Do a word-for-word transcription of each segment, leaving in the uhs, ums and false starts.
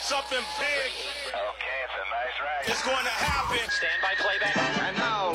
something big. Okay, it's a nice ride. It's going to happen. Stand by playback. And now,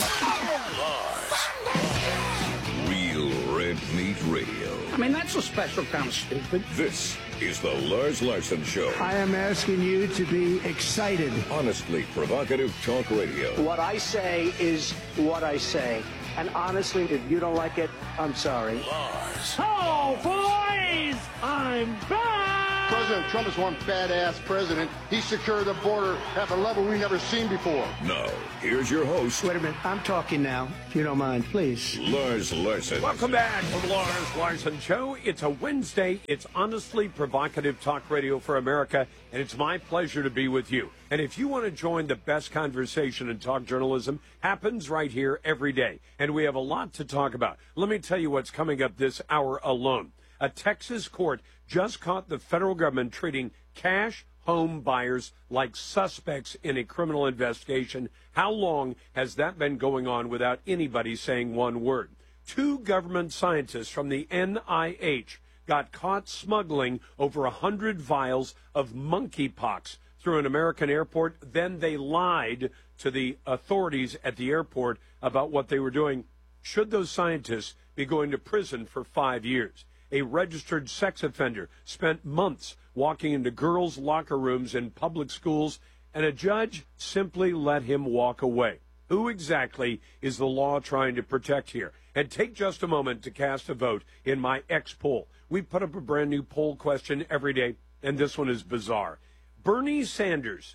Lars. Real Red Meat Radio. I mean, that's a special kind of stupid. This is the Lars Larson Show. I am asking you to be excited. Honestly provocative talk radio. What I say is what I say. And honestly, if you don't like it, I'm sorry. Lars. Oh, boys! I'm back! President Trump is one badass president. He secured the border at a level we've never seen before. Now, here's your host, Wait a minute. I'm talking now, if you don't mind, please. Lars Larson. Welcome back to the Lars Larson Show. It's a Wednesday. It's honestly provocative talk radio for America, and it's my pleasure to be with you. And if you want to join the best conversation in talk journalism, happens right here every day. And we have a lot to talk about. Let me tell you what's coming up this hour alone. A Texas court just caught the federal government treating cash home buyers like suspects in a criminal investigation. How long has that been going on without anybody saying one word? Two government scientists from the N I H got caught smuggling over one hundred vials of monkeypox through an American airport. Then they lied to the authorities at the airport about what they were doing. Should those scientists be going to prison for five years? A registered sex offender spent months walking into girls' locker rooms in public schools, and a judge simply let him walk away. Who exactly is the law trying to protect here? And take just a moment to cast a vote in my X poll. We put up a brand new poll question every day, and this one is bizarre. Bernie Sanders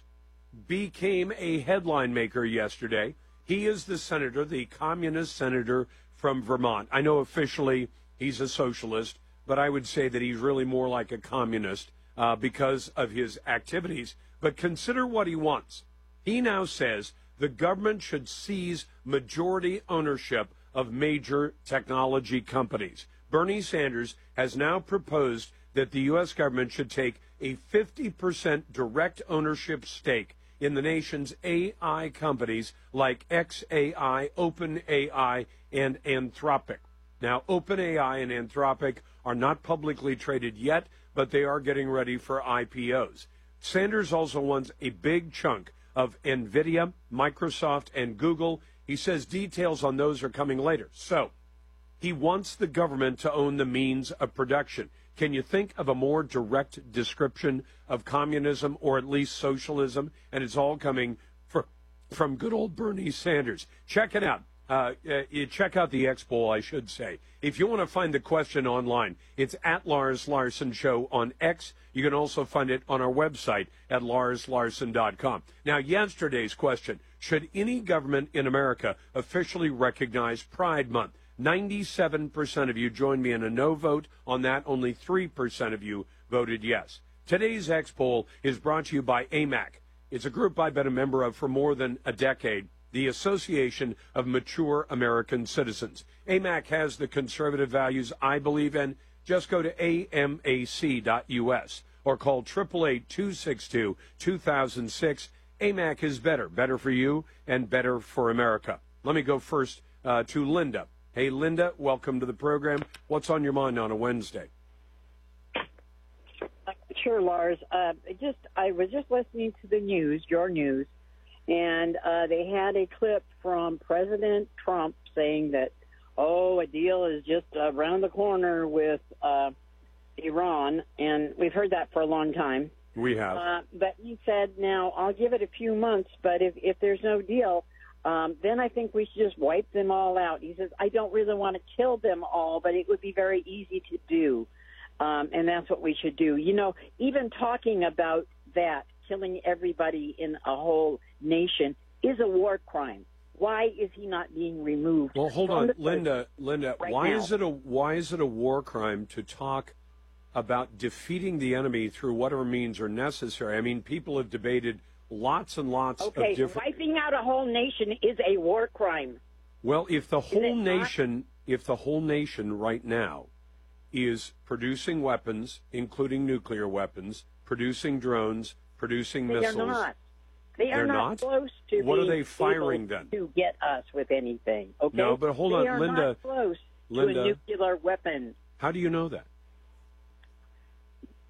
became a headline maker yesterday. He is the senator, the communist senator from Vermont. I know officially he's a socialist, but I would say that he's really more like a communist uh, because of his activities. But consider what he wants. He now says the government should seize majority ownership of major technology companies. Bernie Sanders has now proposed that the U S government should take a fifty percent direct ownership stake in the nation's A I companies like X A I, OpenAI, and Anthropic. Now, OpenAI and Anthropic are not publicly traded yet, but they are getting ready for I P Os. Sanders also wants a big chunk of NVIDIA, Microsoft, and Google. He says details on those are coming later. So, he wants the government to own the means of production. Can you think of a more direct description of communism or at least socialism? And it's all coming for, from good old Bernie Sanders. Check it out. Uh, uh, you check out the X poll, I should say. If you want to find the question online, it's at Lars Larson Show on X. You can also find it on our website at lars larson dot com. Now, yesterday's question, should any government in America officially recognize Pride Month? ninety-seven percent of you joined me in a no vote on that. Only three percent of you voted yes. Today's X poll is brought to you by A M A C. It's a group I've been a member of for more than a decade. The Association of Mature American Citizens. A M A C has the conservative values I believe in. Just go to A M A C dot U S or call eight eight eight, two six two, two thousand six. A M A C is better, better for you and better for America. Let me go first uh, to Linda. Hey, Linda, welcome to the program. What's on your mind on a Wednesday? Sure, Lars. Uh, just I was just listening to the news, your news, and uh, they had a clip from President Trump saying that, oh, a deal is just around the corner with uh, Iran, and we've heard that for a long time. We have. Uh, but he said, now, I'll give it a few months, but if, if there's no deal, um, then I think we should just wipe them all out. He says, I don't really want to kill them all, but it would be very easy to do, um, and that's what we should do. You know, even talking about that, killing everybody in a whole nation, is a war crime. Why is he not being removed? Well, hold on, Linda. Linda, right why now? is it a why is it a war crime to talk about defeating the enemy through whatever means are necessary? I mean, people have debated lots and lots okay, of different. wiping out a whole nation is a war crime. Well, if the whole not? nation, if the whole nation right now is producing weapons, including nuclear weapons, producing drones, producing they missiles, are not. They are They're not, not close to What are being they firing able then? to get us with anything. Okay? No, but hold they on, are Linda. Not close Linda, to a nuclear weapon. how do you know that?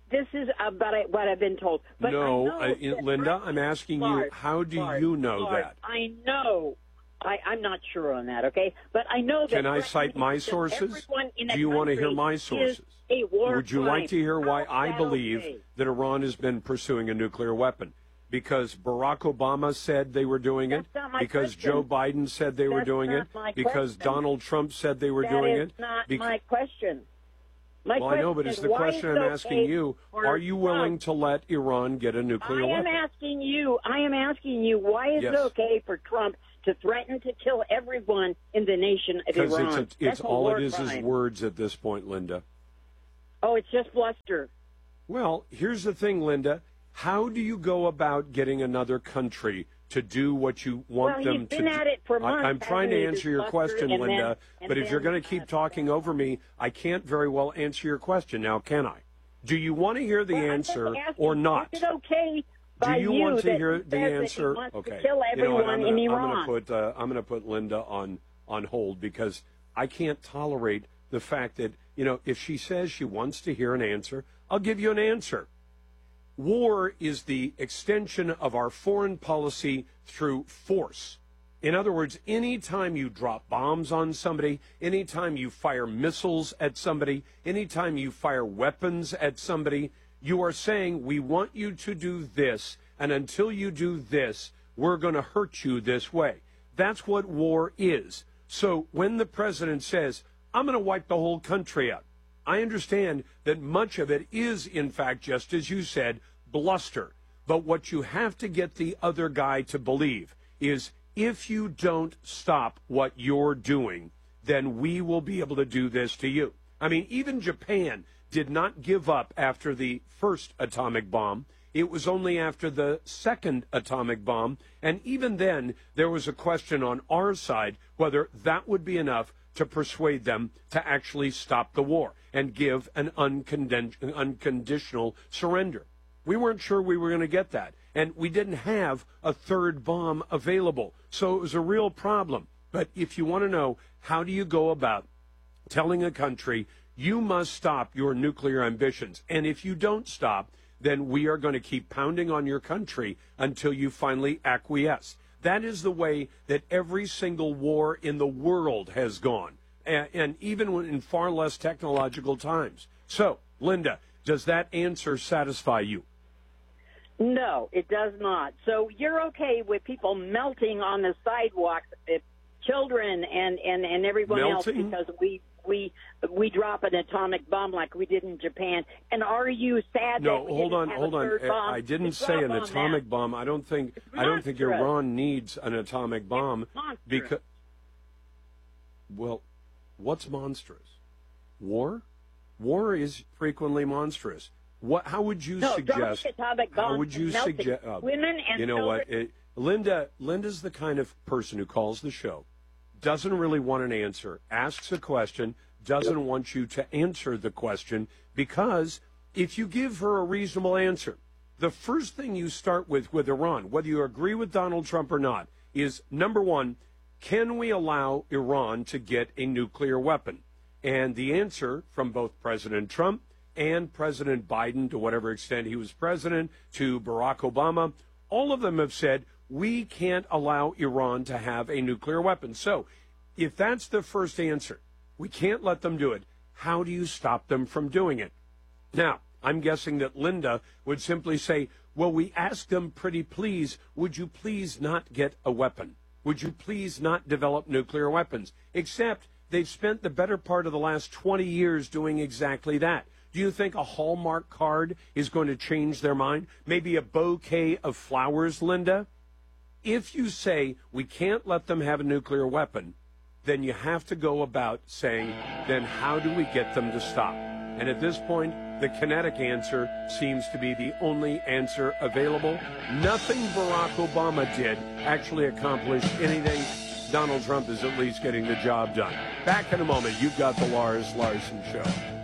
This is about what I've been told. But no, I know uh, that Linda, I'm asking Lars, you, how do Lars, you know Lars, that? I know. I, I'm not sure on that, okay? But I know that... Can I cite my sources? Do you want to hear my sources? A war Would you crime. like to hear why How is I that believe okay? that Iran has been pursuing a nuclear weapon? Because Barack Obama said they were doing it. That's not my Because question. Joe Biden said they were That's doing not it. my Because question. Donald Trump said they were That doing is it. not Bec- my question. My well, I know, but question it's is, the why question is I'm it asking okay you. for Are you willing Trump- to let Iran get a nuclear I am weapon? asking you, I am asking you, why is Yes. it okay for Trump to threaten to kill everyone in the nation of Because Iran? it's, a, That's it's a all war it is crime. is words at this point, Linda. Oh, it's just bluster. Well, here's the thing, Linda. How do you go about getting another country to do what you want Well, them he's to been do? at it for months, I, I'm trying to hasn't he, answer your this question, bluster, and Linda, then- and but if you're then, going to keep uh, talking over me, I can't very well answer your question now, can I? Do you want to hear the Well, I'm answer just asking, or not? Is it okay Do by you want to that hear he the says that he answer? wants to Okay. kill You know what? everyone I'm gonna, in I'm Iran? gonna put uh, I'm going to put Linda on on hold because I can't tolerate the fact that, you know, if she says she wants to hear an answer, I'll give you an answer. War is the extension of our foreign policy through force. In other words, anytime you drop bombs on somebody, anytime you fire missiles at somebody, anytime you fire weapons at somebody, you are saying, we want you to do this, and until you do this, we're going to hurt you this way. That's what war is. So when the president says, I'm going to wipe the whole country out, I understand that much of it is, in fact, just as you said, bluster. But what you have to get the other guy to believe is if you don't stop what you're doing, then we will be able to do this to you. I mean, even Japan did not give up after the first atomic bomb. It was only after the second atomic bomb. And even then, there was a question on our side whether that would be enough to persuade them to actually stop the war and give an unconden- unconditional surrender. We weren't sure we were going to get that. And we didn't have a third bomb available. So it was a real problem. But if you want to know, how do you go about telling a country, you must stop your nuclear ambitions? And if you don't stop, then we are going to keep pounding on your country until you finally acquiesce. That is the way that every single war in the world has gone, and, and even when in far less technological times. So, Linda, does that answer satisfy you? No, it does not. So you're okay with people melting on the sidewalks, if children and, and, and everyone Melting? else, because we we we drop an atomic bomb like we did in Japan. And are you sad No, that we hold didn't on, have hold a on. third bomb I didn't to say drop an on atomic them? bomb. I don't think It's I don't think monstrous. Iran needs an atomic bomb monstrous. because well, what's monstrous? War? War is frequently monstrous. What? How would you No, suggest? dropping atomic How bombs would you and melting suggest? Uh, women and you know what? children. It, Linda. Linda's the kind of person who calls the show, doesn't really want an answer, asks a question, doesn't want you to answer the question, because if you give her a reasonable answer, the first thing you start with with Iran, whether you agree with Donald Trump or not, is number one, can we allow Iran to get a nuclear weapon? And the answer from both President Trump and President Biden, to whatever extent he was president, to Barack Obama, all of them have said, we can't allow Iran to have a nuclear weapon. So if that's the first answer, we can't let them do it, how do you stop them from doing it? Now, I'm guessing that Linda would simply say, well, we asked them pretty please, would you please not get a weapon? Would you please not develop nuclear weapons? Except they've spent the better part of the last twenty years doing exactly that. Do you think a Hallmark card is going to change their mind? Maybe a bouquet of flowers, Linda? If you say we can't let them have a nuclear weapon, then you have to go about saying, then how do we get them to stop? And at this point, the kinetic answer seems to be the only answer available. Nothing Barack Obama did actually accomplished anything. Donald Trump is at least getting the job done. Back in a moment. You've got the Lars Larson Show.